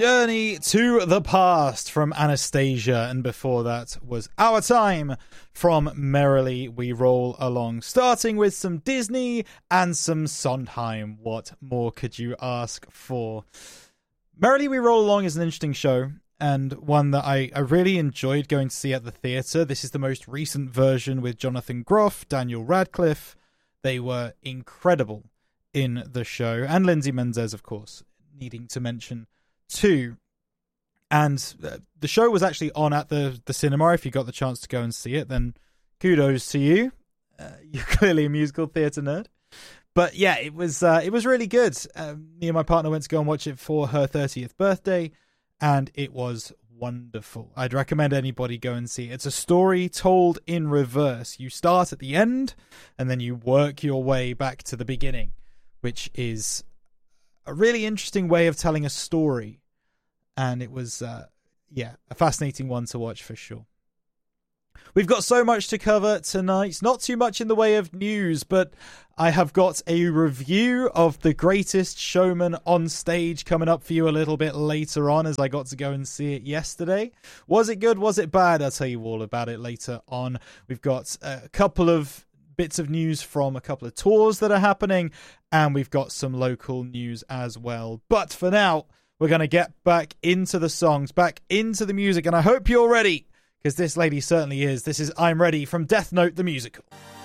Journey to the Past from Anastasia, and before that was Our Time from Merrily We Roll Along, starting with some Disney and some Sondheim. What more could you ask for? Merrily We Roll Along is an interesting show, and one that I really enjoyed going to see at the theatre. This is the most recent version with Jonathan Groff, Daniel Radcliffe. They were incredible in the show, and Lindsay Mendez, of course, needing to mention too. And the show was actually on at the cinema. If you got the chance to go and see it, then kudos to you. You're clearly a musical theatre nerd. But yeah, it was really good. Me and my partner went to go and watch it for her 30th birthday, and it was wonderful. I'd recommend anybody go and see it. It's a story told in reverse. You start at the end, and then you work your way back to the beginning, which is a really interesting way of telling a story. And it was, a fascinating one to watch for sure. We've got so much to cover tonight. Not too much in the way of news, but I have got a review of The Greatest Showman on stage coming up for you a little bit later on, as I got to go and see it yesterday. Was it good? Was it bad? I'll tell you all about it later on. We've got a couple of bits of news from a couple of tours that are happening, and we've got some local news as well. But for now, we're going to get back into the songs, back into the music, and I hope you're ready, because this lady certainly is. This is I'm Ready from Death Note the Musical.